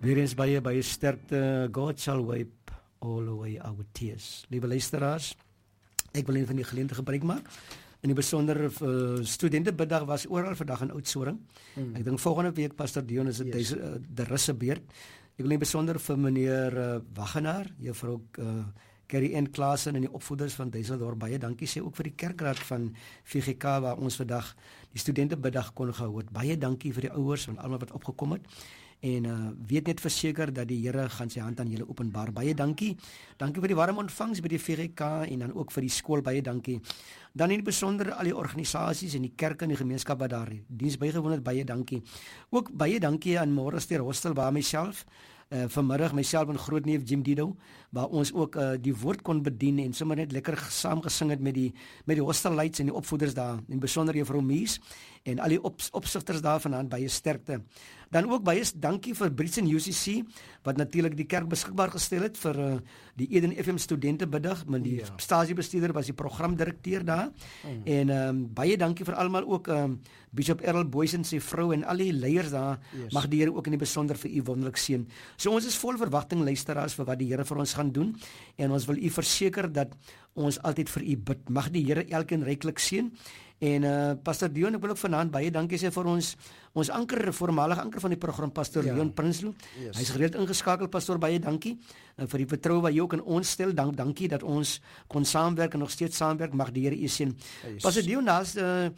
Weer eens baie sterkte. God shall wipe all away our tears. Liewe luisteraars, ek wil een van die geleentheid gebruik maak. In die besonder studentebiddag was oral vandag in Oudtshoorn. Ek dink volgende week Pastor Dion is dit die russebeurt. Ek wil nie besonder vir meneer Wagenaar, juffrou Carrie Ann Klaasen en die opvoeders van Duiseldorp baie dankie sê ook vir die kerkraad van VGK waar ons vandag die studentebiddag kon gehou het. Baie dankie vir die ouers en almal wat opgekom het. En weet net verseker dat die Here gaan sy hand aan julle openbaar. Baie dankie. Dankie vir die warm ontvangs by die VGK en dan ook vir die skool. Baie dankie. Dan in die besonder al die organisasies en die kerk en die gemeenskap wat daar diens bygewoon het. Baie dankie. Ook baie dankie aan Morester Hostel waar myself vanmiddag myself en grootneef Jim Dido waar ons ook die woord kon bedien en sommer net lekker saam gesing het met die hostelleids en die opvoeders daar en besonder juffrou Mies en al die opsigters daar vanaand baie sterkte. Dan ook baie dankie vir Brits en UCC wat natuurlik die kerk beskikbaar gestel het vir die Eden FM studentebiddag, maar die stasiebestuurder was die programdirekteur daar. En baie dankie vir almal ook Bishop Errol Boyce en sy vrou en al die leiers daar. Mag die Here ook in die besonder vir u wonderlik seën. So ons is vol verwagting luisteraars vir wat die Here vir ons gaan doen en ons wil u verseker dat ons altyd vir u bid. Mag die Here elkeen ryklik seën. En Pastor Dion, ek wil ook vanaand baie dankie sê vir ons voormalige anker van die program Pastor Leon Prinsloo. Hy's gereeld ingeskakel Pastor, baie dankie vir die vertroue wat jy ook in ons stel. Dankie dat ons kon saamwerk en nog steeds saamwerk. Mag die Here u seën. Pastor Dion, daar's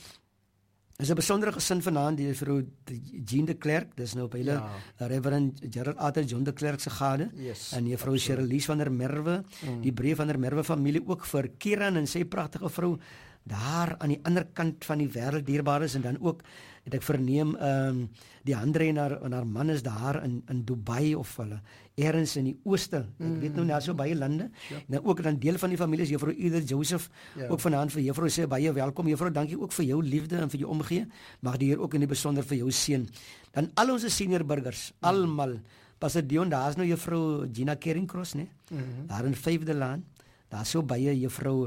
is 'n besondere gesin vanaand, die vrou Jean de Klerk, dis nou by hulle Reverend Gerald Arthur John de Klerk se gade en juffrou Cherylies van der Merwe, die Breë van der Merwe familie ook vir Kieran en sy pragtige vrou daar aan die ander kant van die wêreld dierbaar is en dan ook het ek verneem die Andre en haar man is daar in Dubai of hulle ergens in die ooste. Ek weet nou nie so baie lande. En ook dan deel van die familie is juffrou Edith Joseph ook vanaand vir juffrou sê baie welkom. Juffrou, dankie ook vir jou liefde en vir jou omgee. Mag die Here ook in die besonder vir jou seën. Dan al ons senior burgers, almal. Pastor Dion, daar's nou juffrou Gina Keringcross, né? Daar in 5de Laan. Daar so baie juffrou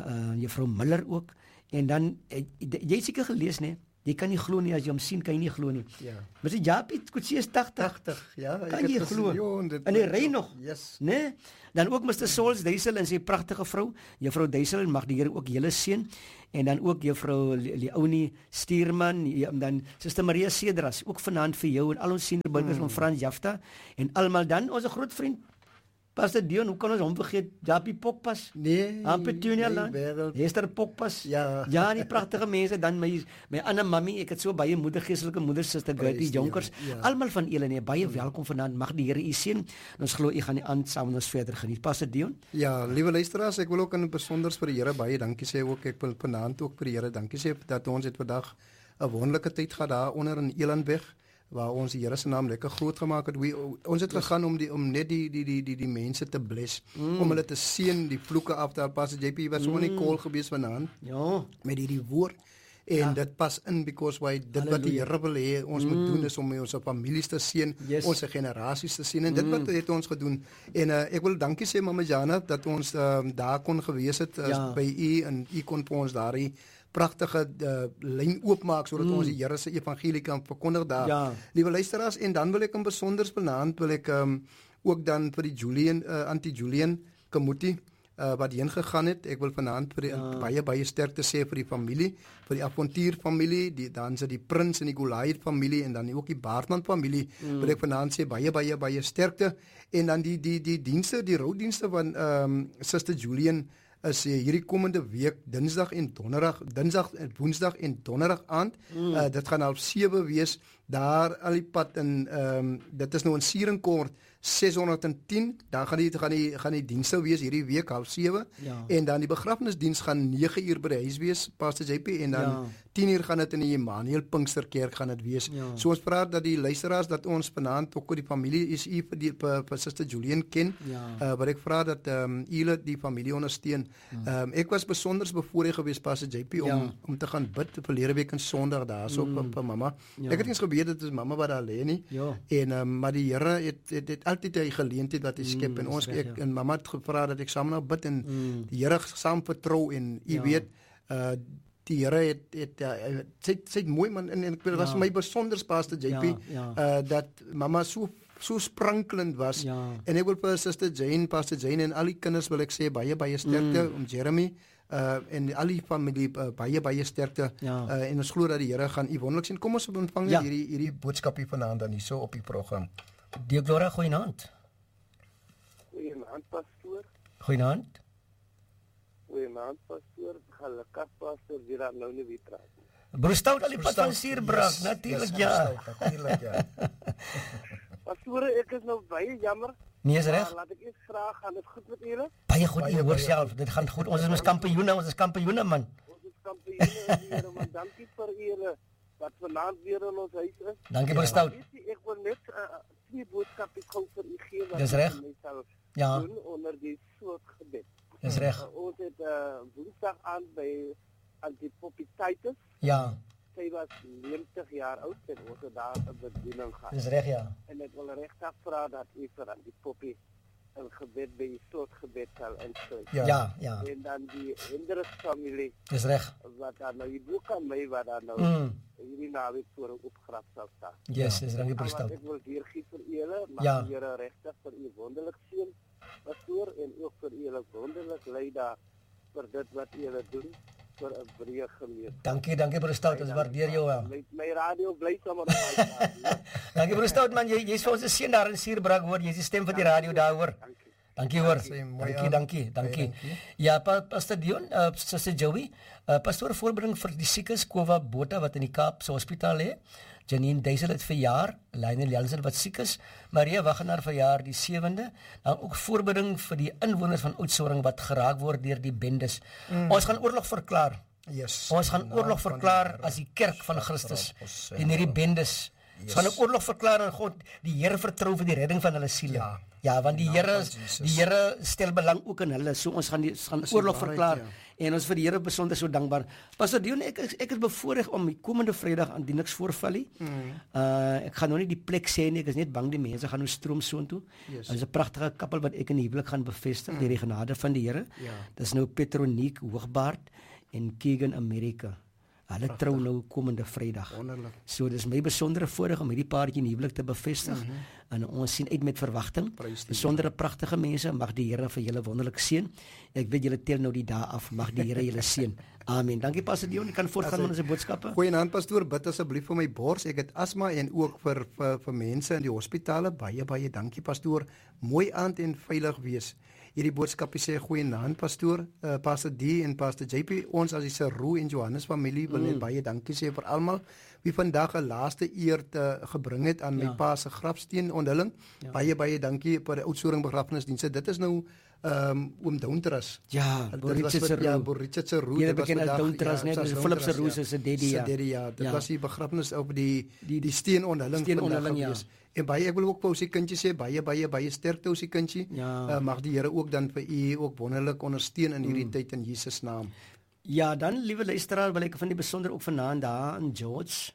Miller ook. En dan jy seker gelees, né? Jy kan nie glo nie as jy hom sien, kan jy nie glo nie. Maar sy Japie Kutsie is 80. Kan jy glo? En hy ry nog. Né? Dan ook Mr. Souls Duisel en sy pragtige vrou, juffrou Duisel, mag die Here ook julle seën. En dan ook juffrou Leonie Stuurman, dan Suster Maria Cedras, ook vanaand vir jou en al ons senior burgers van Frans Jafta en almal dan ons groot vriend Pastor Dion, hoe kan ons hom vergeet? Japie Pokpas. Nee. Petunia land. Hester Pokpas. Ja, die pragtige mense. Dan my ander mami, ek het so baie geestelike moeders, Suster Gertie Jonkers. Almal van julle, nee, baie welkom vanaand. Mag die Here u seën. Ons glo u gaan die aand saam met ons verder geniet. Pastor Dion? Ja, liewe luisteraars, ek wil ook in besonder vir die Here baie dankie sê ook. Ek wil vanaand ook vir die Here dankie sê dat ons het vandag 'n wonderlike tyd gehad daar onder in Elandweg, waar ons die Here se naam lekker groot gemaak het. Ons het gegaan om net die mense te bless, om hulle te seën, die vloeke af te haal. Pastor JP was so in die call gewees vanaand. Met hierdie woord. En dit pas in because dit wat die Here wil hê ons moet doen is om ons families te seën, ons generasies te seën en dit wat het ons gedoen. En ek wil dankie sê Mama Jana dat ons daar kon gewees het by u en u kon vir ons daardie pragtige lyn oopmaak sodat ons die Here se evangelie kan verkondig daar. Liewe luisteraars, en dan wil ek in besonder vanaand wil ek ook dan vir die Auntie Julian Kamuti wat heen gegaan het. Ek wil vanaand vir baie sterkte sê vir die familie, vir die Avontuur familie, dan is die Prins en die Goliath familie en dan ook die Baartman familie. Wil ek vanaand sê baie sterkte. En dan die dienste, die roudienste van Suster Julian is hierdie komende week Dinsdag, Woensdag en Donderdag aand. Dit gaan 7:30 wees daar al die pad in dit is nou in Sierenkort 610. Dan gaan die dienste wees hierdie week 7:30 en dan die begrafnisdiens gaan 9:00 by die huis wees, Pastor JP, en dan 10:00 gaan dit in die Emmanuel Pinksterkerk gaan dit wees. So ons praat dat die luisteraars dat ons vanaand ook die familie is vir Suster Julian ken. Wat ek vra dat julle die familie ondersteun. Ek was besonder bevoorreg geweest Pastor JP om te gaan bid verlede week en Sondag daar so vir mamma. Ek het nie eens geweet dit is mamma wat daar lê nie. En maar die Here het altyd 'n geleentheid wat hy skep en ek en mamma het gevra dat ek saam nou bid en die Here saam vertrou en u weet die Here het mooi man en ek was vir my besonder Pastor JP dat mamma so so sprankelend was. Ja. En ek wil vir Suster Jane, Pastor Jane en al die kinders wil ek sê baie sterkte om Jeremy en al die familie baie sterkte. En ons glo dat die Here gaan u wonderlik sien. Kom ons ontvang hierdie boodskap hier vanaand dan hierso op die program. Die Gloria, goeienaand. Goeienaand pastoor. Goeienaand. Goeienaand pastoor. Gelukkig pastoor wie daar nou nie weer praat. Broer Stout al die pad van Suurbrak, natuurlik ja. Natuurlik ja. Pastoor, ek is nou baie jammer. Nee, is reg. Laat ek eers vra, gaan dit goed met julle? Baie goed, jy hoor self, dit gaan goed. Ons is kampioene, ons is kampioene man. Ons is kampioene, Here, man. Dankie vir julle wat vanaand weer in ons huis is. Dankie broer Stout. Ek wil net 2 boodskappe gou vir u gee wat Dis reg. Ja. doen onder die soort gebed. Dis reg. Ons het Woensdag aan by Antipopititis. Ja. Sy was 90 jaar oud en ons het daar 'n bediening gehad. Dis reg ja. En ek wil regtig vra dat u vir Antipopie 'n gebed by die soort gebed sal insluit. Ja. En dan die Hendricks familie Dis reg. wat daar nou die boek aan my wat daar nou hierdie naweek voor 'n opgraf sal staan. Yes, dis reg broer Stout. Ek wil hier gee vir julle, mag die Here regtig vir u wonderlik seën, pastoor, en ook vir julle wonderlik lei daar vir dit wat julle doen vir 'n breë gemeenskap. Dankie broer Stout, ons waardeer jou wel. My radio bly sommer op my. Dankie broer Stout man, jy's vir ons 'n seën daar in Suurbrak hoor, jy's die stem van die radio daar hoor. Dankie hoor. Dankie. Ja, Pastor Dion, Suster Joey, pastoor voorbereiding vir die siekes, Kova Botha wat in die Kaapse Hospitaal lê. Janine Duisel het verjaar, Lionel Jansen wat siek is, Maria Wagenaar verjaar die 7de, dan ook voorbereiding vir die inwoners van Oudtshoorn wat geraak word deur die bendes. Ons gaan oorlog verklaar. Yes. Ons gaan oorlog verklaar as die kerk van Christus teen hierdie bendes. Ons gaan 'n oorlog verklaar aan God, die Here vertrou vir die redding van hulle siele. Ja, want die Here stel belang ook in hulle. So ons gaan oorlog verklaar en ons vir die Here besonder so dankbaar. Pastor Dion, ek is bevoorreg om die komende Vrydag aan die niks voorval nie. Ek gaan nou nie die plek sê nie, ek is net bang die mense gaan nou stroom soontoe. Dit is 'n pragtige koppel wat ek in die huwelik gaan bevestig deur die genade van die Here. Dis nou Petronique Hoogbaard en Keegan America. Hulle trou nou komende Vrydag. Wonderlik. So dis my besondere voorreg om hierdie paartjie in die huwelik te bevestig. En ons sien uit met verwagting. Besondere pragtige mense, mag die Here vir julle wonderlik seën. Ek weet julle tel nou die dae af, mag die Here julle seën. Amen. Dankie Pastor Dion, jy kan voortgaan met ons boodskappe. Goeienaand pastoor, bid asseblief vir my bors. Ek het asma en ook vir mense in die hospitale. Baie dankie pastoor. Mooi aand en veilig wees. Hierdie boodskapie sê goeienaand pastoor, Pastor D en Pastor JP, ons as die Seroe en Johannes familie wil net baie dankie sê vir almal wie vandag 'n laaste eer te gebring het aan my pa se grafsteen onthulling. Baie dankie vir die Oudtshoorn begrafnisdienste. Dit is nou oom Dountras. Richard Seroe. Jy beken as Dountras net, dis Philip Seroe se daddy. Dit was die begrafnis op die steen onthulling gewees. En ek wil ook vir ons kindjie sê baie sterkte ons kindjie. Mag die Here ook dan vir u ook wonderlik ondersteun in hierdie tyd in Jesus naam. Ja, dan liewe luisteraar, wil ek van die besonder ook vanaand daar in George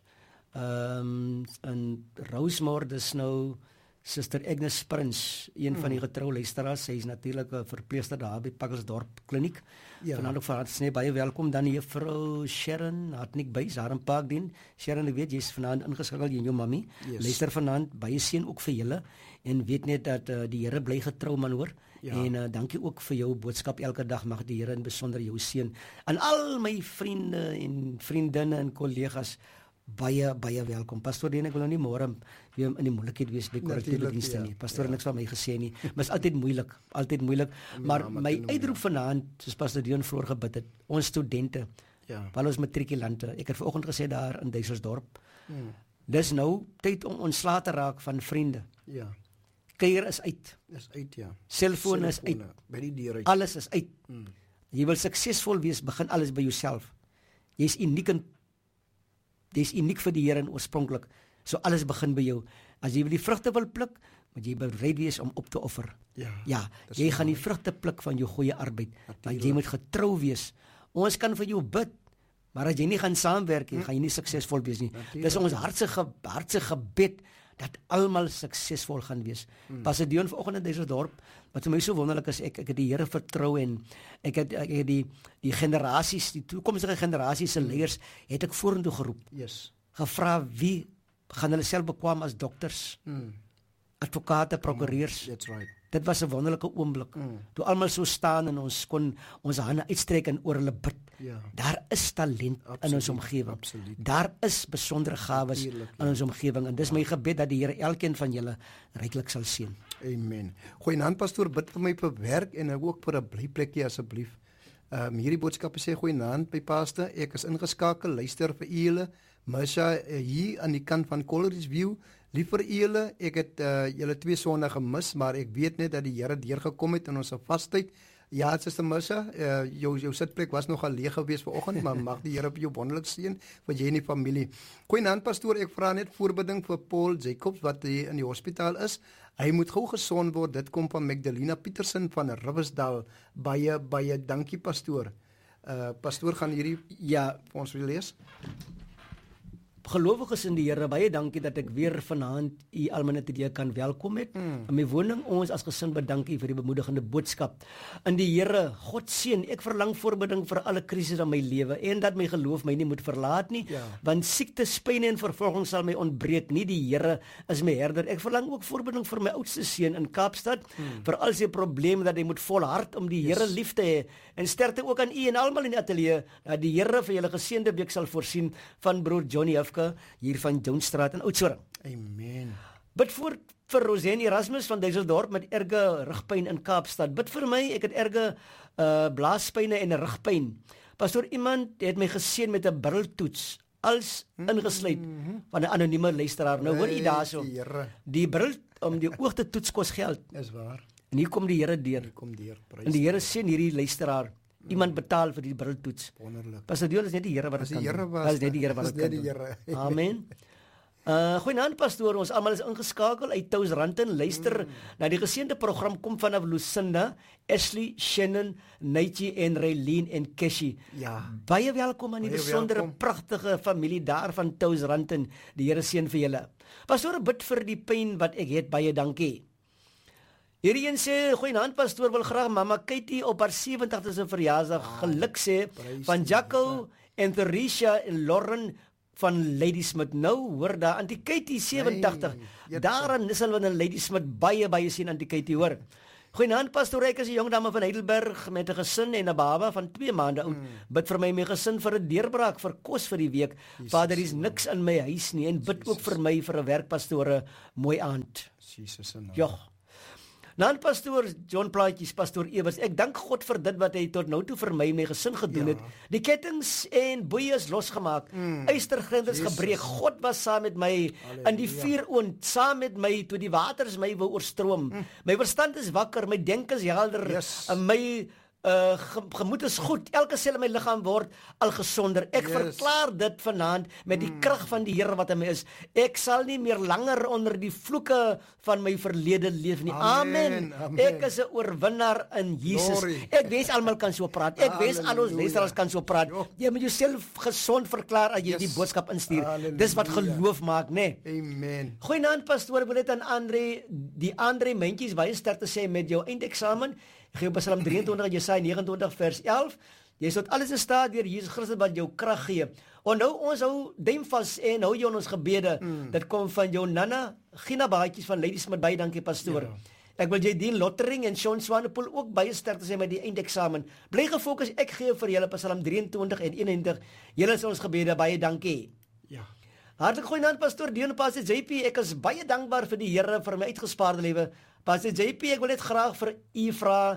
in Rosemore, dis nou Suster Agnes Prins, een van die getroue luisteraars. Sy is natuurlik 'n verpleegster daar by Packersdorp Kliniek. Vanaand ook vir haar sê baie welkom. Dan juffrou Sharon Hartnik Buys daar in Parkdien. Sharon, ek weet jy's vanaand ingeskakel, jy en jou mammie. Luister vanaand, baie seën ook vir julle en weet net dat die Here bly getrou man hoor. En dankie ook vir jou boodskap elke dag, mag die Here in besonder jou seën. Aan al my vriende en vriendinne en kollegas baie welkom. Pastoor Dien, ek wil nou nie môre weer in die moeilikheid wees by korrektiewe dienste nie. Pastoor niks van my gesê nie. Maar is altyd moeilik. Maar my uitroep vanaand, soos Pastoor Dien vroeër gebid het, ons studente, al ons matrikulante. Ek het vanoggend gesê daar in Duiselsdorp. Dis nou tyd om ontslae te raak van vriende. Kuier is uit. Selfoon is uit. By die deur uit. Alles is uit. Jy wil suksesvol wees, begin alles by jouself. Jy's uniek vir die Here en oorspronklik. So alles begin by jou. As jy die vrugte wil pluk, moet jy bereid wees om op te offer. Jy gaan die vrugte pluk van jou goeie arbeid. Maar jy moet getrou wees. Ons kan vir jou bid, maar as jy nie gaan saamwerk nie, gaan jy nie suksesvol wees nie. Dis ons hartse gebed dat almal suksesvol gaan wees. Pastor Dion vanoggend in Duiselsdorp, wat vir my so wonderlik is, ek het die Here vertrou en ek het die generasies, die toekomstige generasies se leiers het ek vorentoe geroep. Gevra wie gaan hulle self bekwam as dokters, advokate, prokureurs. That's right. Dit was 'n wonderlike oomblik. Toe almal so staan en ons kon ons hande uitstrek en oor hulle bid. Ja. Daar is talent in ons omgewing. Absoluut. Daar is besondere gawes in ons omgewing en dis my gebed dat die Here elkeen van julle ryklik sal seën. Amen. Goeienaand pastoor, bid vir my vir werk en ook vir 'n blyplekkie asseblief. Hierdie boodskappe sê goeienaand by Pastor. Ek is ingeskakel, luister vir julle. Masha hier aan die kant van Coleridge View. Lief vir julle, ek het julle 2 Sondae gemis, maar ek weet net dat die Here deurgekom het in ons vastyd. Ja, Suster Masha, jou sitplek was nogal leeg geweest vanoggend, maar mag die Here op jou wonderlik seën vir jy en die familie. Goeienaand pastoor, ek vra net voorbeding vir Paul Jacobs wat in die hospitaal is. Hy moet gou gesond word. Dit kom van Magdalena Petersen van Riversdal. Baie dankie pastoor. Pastoor gaan hierdie vir ons wil lees. Gelowiges in die Here, baie dankie dat ek weer vanaand u almal net hier kan welkom het. In my woning, ons as gesin bedank u vir die bemoedigende boodskap. In die Here, God seën, ek verlang voorbeding vir alle krisisse in my lewe en dat my geloof my nie moet verlaat nie, want siekte, pyn en vervolging sal my ontbreek nie. Die Here is my herder. Ek verlang ook voorbeding vir my oudste seun in Kaapstad, vir al sy probleme dat hy moet volhard om die Here lief te hê. En sterkte ook aan u en almal in die ateljee, dat die Here vir julle geseënde week sal voorsien van broer Johnny hier van Johnstraat in Oudtshoorn. Amen. Bid vir Rosén Erasmus van Duiseldorp met erge rugpyn in Kaapstad. Bid vir my, ek het erge blaaspyne en rugpyn. Pastoor, iemand het my geseën met 'n briltoets, als ingesluit van 'n anonieme luisteraar. Nou hoor u daarso, die bril om die oog te toets kos geld. Is waar. En hier kom die Here deur. En die Here seën hierdie luisteraar. Iemand betaal vir die briltoets. Wonderlik. Pastor Dion, is net die Here wat dit kan doen. Dis net die Here wat dit kan doen. Amen. Goeienaand pastoor, ons almal is ingeskakel uit Touwsrandton. Luister na die geseënde program kom vanaf Lucinda, Ashley, Shannon, Naitjie en Raylene en Keshi. Ja. Baie welkom aan die besondere pragtige familie daar van Touwsrandton. Die Here seën vir julle. Pastoor, bid vir die pyn wat ek het. Baie dankie. Hierdie een sê, goeienaand pastoor, wil graag mamma Katie op haar 70ste verjaarsdag geluk sê van Jaco en Theresia en Lauren van Ladysmith. Nou hoor daar, Auntie Katie 87. Daaraan is hulle in Ladysmith baie sien Auntie Katie hoor. Goeienaand pastoor, ek is 'n jong dame van Heidelberg met 'n gesin en 'n baba van 2 maande oud. Bid vir my gesin vir 'n deurbraak vir kos vir die week. Vader, daar is niks in my huis nie en bid ook vir my vir 'n werkpastore. Mooi aand. Jesus se naam. Ja. Nou pastoor John Plaatjies, pastoor Ewers, ek dank God vir dit wat hy tot nou toe vir my en my gesin gedoen het. Die kettings en boeye is losgemaak. Eystergrendels gebreek. God was saam met my in die vuuroond, saam met my toe die waters my wou oorstroom. My verstand is wakker, my denke is helder, en my gemoed is goed. Elke sel in my liggaam word al gesonder. Ek verklaar dit vanaand met die krag van die Here wat in my is. Ek sal nie meer langer onder die vloeke van my verlede leef nie. Amen. Ek is 'n oorwinnaar in Jesus. Glory. Ek wens almal kan so praat. Ek wens al ons luisteraars kan so praat. Jy moet jouself gesond verklaar as jy die boodskap instuur. Dis wat geloof maak, né? Amen. Goeienaand pastoor, wil dit aan Andre Mentjies baie sterk te sê met jou eindeksamen. Gee op Psalm 23 Jesaja 29 vers 11. Jy is tot alles in staat deur Jesus Christus wat jou krag gee. Onthou ons hou duim vas en hou jou in ons gebede. Dit kom van jou Nana Gina Baatjies van Ladysmith. Baie dankie pastoor. Ek wil jy Dean Lottering en Sean Swanepoel ook baie sterk te sê met die eindeksamen. Bly gefokus, ek gee vir julle Psalm 23 en 91. Julle is ons gebede, baie dankie. Ja. Hartlik goeienaand pastoor Dion, Pastor JP. Ek is baie dankbaar vir die Here vir my uitgespaarde lewe. Pastor JP, ek wil net graag vir u vra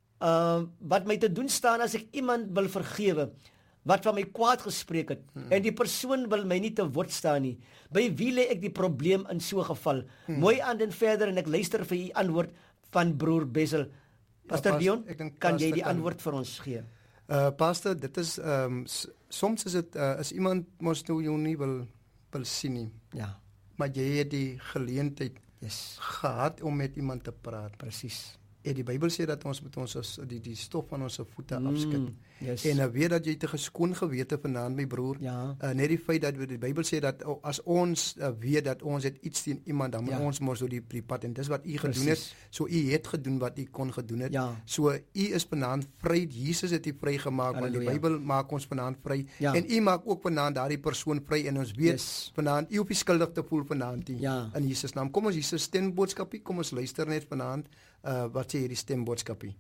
wat my te doen staan as ek iemand wil vergewe wat van my kwaad gespreek het en die persoon wil my nie te woord staan nie. By wie lê ek die probleem in so 'n geval? Mooi aan en verder en ek luister vir u antwoord van broer Bessel. Pastor Dion, kan jy die antwoord vir ons gee? Pastor, dit is soms is dit as iemand mos nou jou nie wil sien nie. Ja. Maar jy het die geleentheid gehad om met iemand te praat. Presies. En die Bybel sê dat ons met ons die stof van ons voete afskud. Yes. En weet dat jy te geskoon gewete vanaand, my broer. Ja. Net die feit dat die Bybel sê dat as ons weet dat ons het iets teen iemand, dan moet ons mos so die pad, en dis wat u gedoen het. So u het gedoen wat u kon gedoen het. So u is vanaand vry. Jesus het u vrygemaak, want die Bybel maak ons vanaand vry. En u maak ook vanaand daardie persoon vry, en ons weet vanaand u hoef nie skuldig te voel vanaand in Jesus naam. Kom ons hier se stemboodskapie, kom ons luister net vanaand wat sê hierdie stemboodskapie.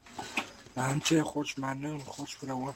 Dan sê Godsmanne en Godsvrouwe,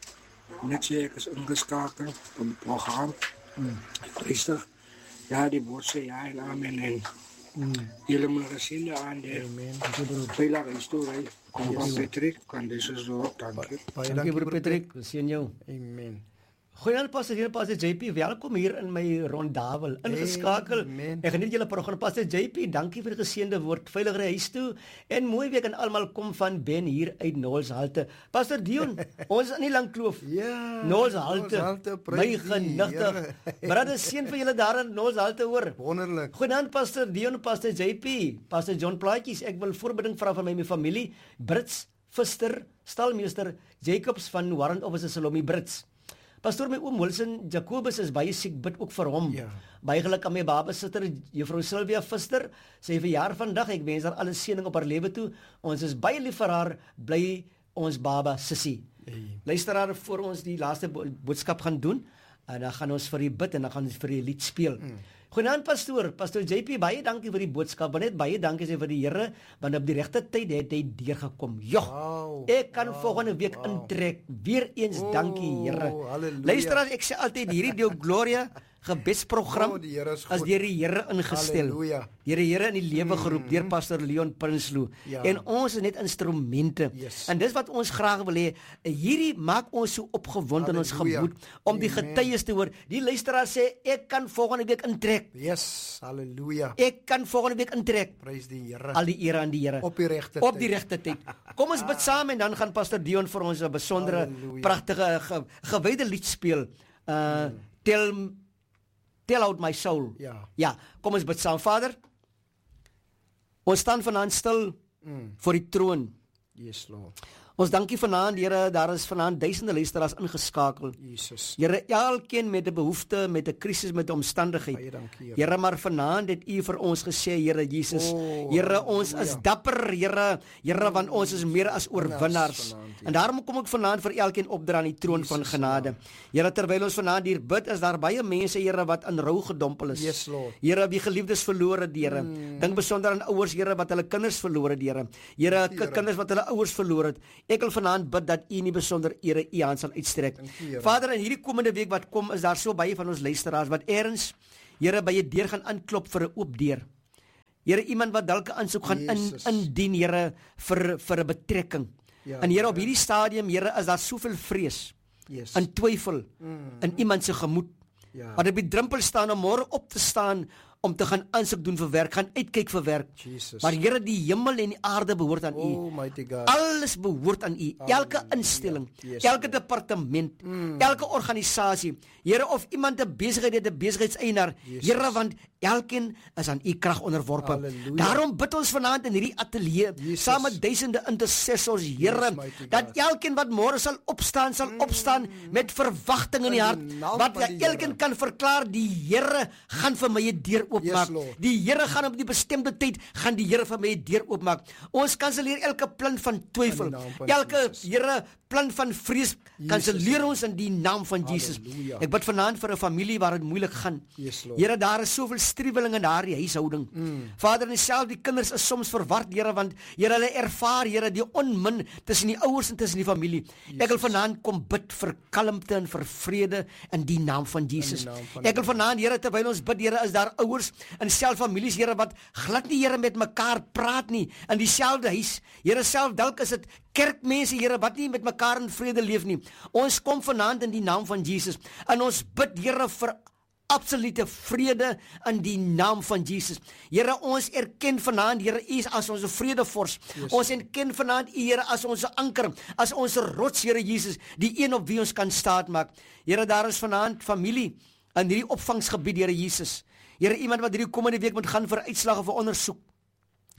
net sê ek is ingeskakel op die program. Luister, ja, die woord sê ja en amen en julle moet gesien aan die veilige historie. Kom van Patrick, kan deze zo, dankie. Dankie broer Patrick, we sien jou. Amen. Goeienaand Pastor JP, welkom hier in my rondavel, ingeskakel. Ek geniet julle program. Pastor JP, dankie vir die geseënde woord, veilige huis toe, en mooi week aan almal. Kom van Ben hier uit Nolshalte. Pastor Dion, ons is in die Langkloof. Nolshalte, my genigtig. Brother, seën vir julle daar in Nolshalte hoor. Wonderlik. Goeienaand Pastor Dion, Pastor JP, Pastor John Plaatjies. Ek wil voorbidding vra van my familie, Brits, Vister, Stalmeester, Jacobs van Warrant Officer Salome Brits. Pastoor, my oom Wilson Jacobus is baie siek, bid ook vir hom. Baie geluk aan my babasitter, juffrou Sylvia Vister, sy verjaar vandag, ek wens haar alle seëning op haar lewe toe. Ons is baie lief vir haar, bly ons baba Sissie. Luister haar voor ons die laaste boodskap gaan doen, en dan gaan ons vir die bid, en dan gaan ons vir die lied speel. Goeienaand Pastor JP, baie dankie vir die boodskap, maar net baie dankie vir die Here, want op die regte tyd het hy deurgekom. Ek kan volgende week intrek, weer eens dankie Here. Luister, as ek sê altyd, hierdie deel Gloria gebedsprogram as deur die Here ingestel. Deur die Here in die lewe geroep, deur Pastor Leon Prinsloo. En ons is net instrumente. En dis wat ons graag wil hê. Hierdie maak ons so opgewonde in ons gemoed, om die getuies te hoor. Die luisteraar sê, ek kan volgende week intrek. Halleluja. Ek kan volgende week intrek. Prys die Here. Al die eer aan die Here. Op die regte tyd. Kom ons bid saam, en dan gaan Pastor Dion vir ons 'n besondere, pragtige, gewyde lied speel. Tell out my soul. Ja, kom ons bid saam. Vader, ons staan vanaand stil voor die troon. Yes, Lord. Ons dankie vanaand, Here, daar is vanaand duisende luisteraars ingeskakel. Jesus. Here, elkeen met 'n behoefte, met 'n krisis, met 'n omstandigheid. Baie dankie, Here. Here, maar vanaand het U vir ons gesê, Here Jesus, Here, ons is dapper, Here, want ons is meer as oorwinnaars. En daarom kom ek vanaand vir elkeen opdra aan die troon van genade. Here, terwyl ons vanaand hier bid, is daar baie mense, Here, wat in rou gedompel is. Yes, Lord. Here, wie geliefdes verloor het, Here. Dink besonder aan ouers, Here, wat hulle kinders verloor het, Here. Here, kinders wat hulle ouers verloor het. Ek wil vanaand bid dat U nie besonder ere U hand sal uitstrek. Vader, in hierdie komende week wat kom, is daar so baie van ons luisteraars wat eers, Here, by 'n deur gaan aanklop vir 'n oop deur. Here, iemand wat dalk 'n aansoek gaan indien, Here, vir 'n betrekking. En Here, op hierdie stadium, Here, is daar soveel vrees en twyfel in iemand se gemoed. Wat op die drempel staan om môre op te staan, om te gaan aansoek doen vir werk, gaan uitkyk vir werk. Maar Here, die hemel en die aarde behoort aan U. Alles behoort aan U. Elke instelling, elke departement, elke organisasie. Here, of iemand 'n besigheid het, 'n besigheidseienaar. Here, want elkeen is aan U krag onderworpe. Daarom bid ons vanaand in hierdie ateljee, saam met duisende intercessors, Here, dat elkeen wat môre sal opstaan met verwagting in die hart, wat elkeen kan verklaar, die Here gaan vir my 'n deur oopmaak. Die Here gaan op die bestemde tyd, gaan die Here vir my 'n deur oopmaak. Ons kanselleer elke plan van twyfel, elke Here plan van vrees, kanselleer ons in die naam van Jesus. Ek bid vanaand vir 'n familie waar dit moeilik gaan. Here, daar is soveel striweling in daardie huishouding. Vader, en self die kinders is soms verward, Here, want Here, hulle ervaar, Here, die onmin tussen die ouers en tussen die familie. Ek wil vanaand kom bid vir kalmte en vir vrede in die naam van Jesus. Ek wil vanaand, Here, terwyl ons bid, Here, is daar ouers en self families, Here, wat glad nie, Here, met mekaar praat nie in dieselfde huis. Here, self dalk is dit kerkmense, Here, wat nie met mekaar in vrede leef nie. Ons kom vanaand in die naam van Jesus en ons bid, Here, vir absolute vrede in die naam van Jesus. Here, ons erken vanaand, Here, U is as ons vredevors. Ons erken vanaand U, Here, as ons anker, as ons rots, Here Jesus, die een op wie ons kan staatmaak. Here, daar is vanaand familie in hierdie opvangsgebied, Here Jesus. Here, iemand wat hierdie komende week moet gaan vir uitslag of 'n ondersoek.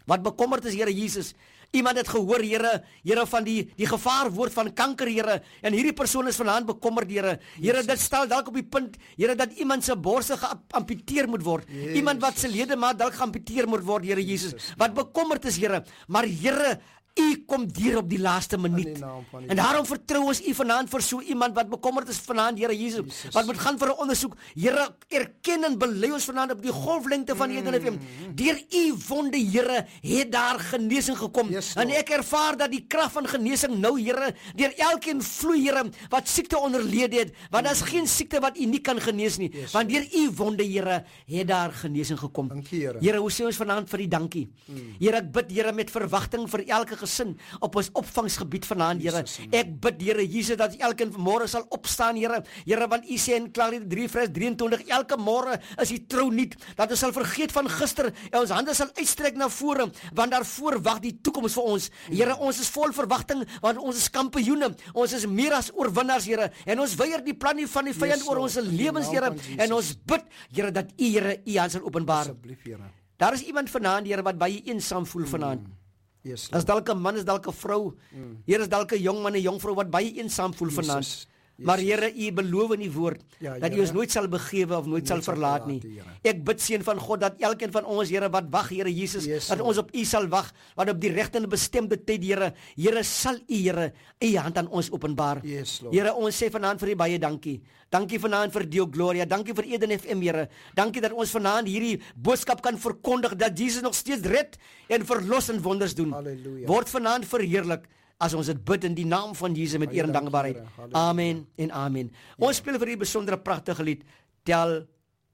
wat bekommerd is, Here Jesus. Iemand het gehoor, Here van die gevaarwoord van kanker, Here, en hierdie persoon is vanaand bekommerd, Here. Here, dit stel dalk op die punt, Here, dat iemand se borste geamputeer moet word. Iemand wat se ledemaat dalk geamputeer moet word, Here Jesus. Wat bekommerd is, Here. Maar Here, U kom deur op die laaste minuut. En daarom vertrou ons U vanaand vir so iemand wat bekommerd is vanaand, Here Jesus. Wat moet gaan vir 'n ondersoek. Here, erken en bely ons vanaand op die golflengte van Eden FM. Deur U wonde, Here, het daar genesing gekom. En ek ervaar dat die krag van genesing nou, Here, deur elkeen vloei, Here, wat siekte onderlede het. Want daar is geen siekte wat U nie kan genees nie. Want deur U wonde, Here, het daar genesing gekom. Here, hoe sê ons vanaand vir U dankie. Here, ek bid, Here, met verwagting vir elke gesin op ons opvangsgebied vanaand, Here. Ek bid, Here Jesus, dat elkeen vanmôre sal opstaan, Here. Here, want U sê in Klaaglied 3 vers 23, elke môre is U trou nuut, dat ons sal vergeet van gister en ons hande sal uitstrek na vore, want daarvoor wag die toekoms vir ons. Here, ons is vol verwagting, want ons is kampioene. Ons is meer as oorwinnaars, Here. En ons weier die plan van die vyand oor ons lewens, Here. En ons bid, Here, dat U, Here, U hand sal openbaar. Daar is iemand vanaand, Here, wat baie eensaam voel vanaand. As dalk 'n man, is dalk 'n vrou. Here, is dalk 'n jong man, 'n jong vrou wat baie eensaam voel vanaand. Maar Here, U beloof in U woord dat U ons nooit sal begewe of nooit sal verlaat nie. Ek bid, Seun van God, dat elkeen van ons, Here, wat wag, Here Jesus, dat ons op U sal wag, wat op die regte en bestemde tyd, Here, sal U, Here, U hand aan ons openbaar. Here, ons sê vanaand vir U baie dankie. Dankie vanaand vir Dio Gloria. Dankie vir Eden FM, Here. Dankie dat ons vanaand hierdie boodskap kan verkondig dat Jesus nog steeds red en verlos en wonders doen. Word vanaand verheerlik as ons dit bid in die naam van Jesus met eer en dankbaarheid. Amen en amen. Ons speel vir U 'n besondere pragtige lied, Tell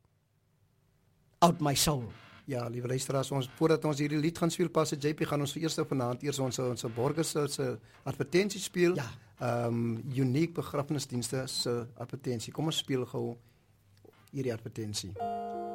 Out My Soul. Ja, liewe luisteraars, voordat ons hierdie lied gaan speel, Pastor JP, gaan ons eers ons borgers se advertensie speel. Unique begrafnisdienste se advertensie. Kom ons speel gou hierdie advertensie.